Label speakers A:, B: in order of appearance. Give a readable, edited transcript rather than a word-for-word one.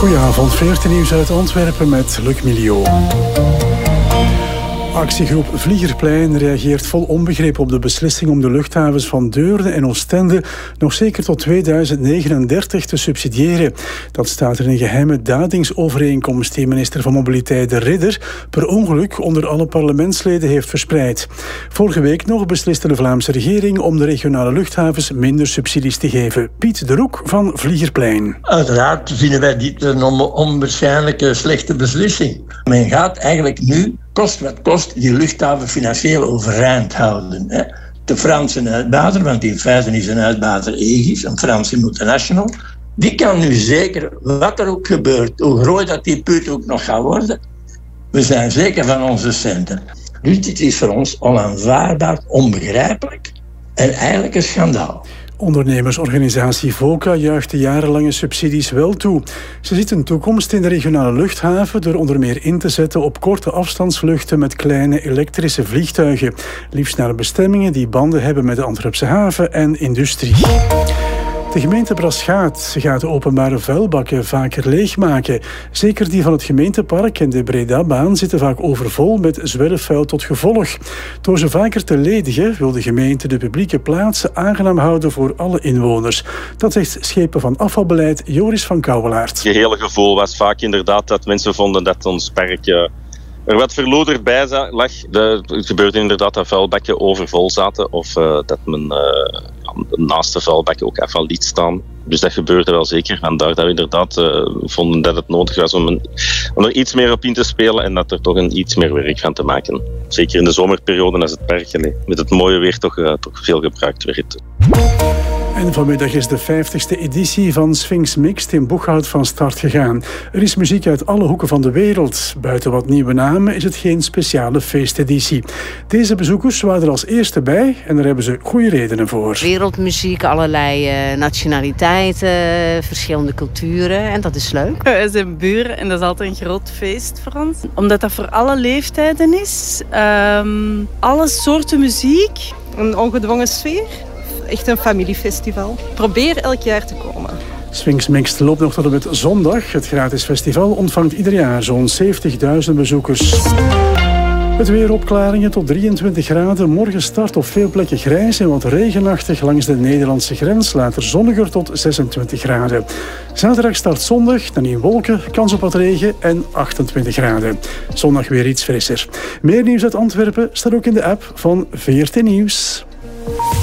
A: Goedenavond, 14 nieuws uit Antwerpen met Luc Milieu. Actiegroep Vliegerplein reageert vol onbegrip op de beslissing om de luchthavens van Deurne en Oostende nog zeker tot 2039 te subsidiëren. Dat staat in een geheime dadingsovereenkomst die minister van Mobiliteit De Ridder per ongeluk onder alle parlementsleden heeft verspreid. Vorige week nog besliste de Vlaamse regering om de regionale luchthavens minder subsidies te geven. Piet de Roek van Vliegerplein.
B: Uiteraard vinden wij dit een onwaarschijnlijke slechte beslissing. Men gaat eigenlijk nu kost wat kost die luchthaven financieel overeind houden. Hè. De Franse uitbater, want in feite is een uitbater Aegis, een Franse multinational, die kan nu zeker, wat er ook gebeurt, hoe groot dat die put ook nog gaat worden, we zijn zeker van onze centen. Dus dit is voor ons onaanvaardbaar, onbegrijpelijk en eigenlijk een schandaal.
A: Ondernemersorganisatie VOCA juicht de jarenlange subsidies wel toe. Ze ziet een toekomst in de regionale luchthaven door onder meer in te zetten op korte afstandsvluchten met kleine elektrische vliegtuigen. Liefst naar bestemmingen die banden hebben met de Antwerpse haven en industrie. De gemeente Braschaat gaat de openbare vuilbakken vaker leegmaken. Zeker die van het gemeentepark en de Bredabaan zitten vaak overvol met zwerfvuil tot gevolg. Door ze vaker te ledigen wil de gemeente de publieke plaatsen aangenaam houden voor alle inwoners. Dat zegt schepen van afvalbeleid Joris van Kouwelaert.
C: Het gehele gevoel was vaak inderdaad dat mensen vonden dat ons park er wat verloederd bij lag. Het gebeurde inderdaad dat vuilbakken overvol zaten of dat men naast de vuilbakken ook afval liet staan. Dus dat gebeurde wel zeker. Vandaar dat we inderdaad vonden dat het nodig was om er iets meer op in te spelen en dat er toch iets meer werk van te maken. Zeker in de zomerperiode als het park met het mooie weer toch veel gebruikt werd.
A: En vanmiddag is de 50ste editie van Sphinx Mixed in Boeghout van start gegaan. Er is muziek uit alle hoeken van de wereld. Buiten wat nieuwe namen is het geen speciale feesteditie. Deze bezoekers waren er als eerste bij en daar hebben ze goede redenen voor.
D: Wereldmuziek, allerlei nationaliteiten, verschillende culturen en dat is leuk.
E: Wij zijn buren en dat is altijd een groot feest voor ons. Omdat dat voor alle leeftijden is. Alle soorten muziek. Een ongedwongen sfeer. Echt een familiefestival. Probeer elk jaar te komen.
A: Sphinx Mixed loopt nog tot en met zondag. Het gratis festival ontvangt ieder jaar zo'n 70.000 bezoekers. Het weer opklaringen tot 23 graden. Morgen start op veel plekken grijs en wat regenachtig langs de Nederlandse grens. Later zonniger tot 26 graden. Zaterdag start zondag, dan in wolken, kans op wat regen en 28 graden. Zondag weer iets frisser. Meer nieuws uit Antwerpen staat ook in de app van VRT Nieuws.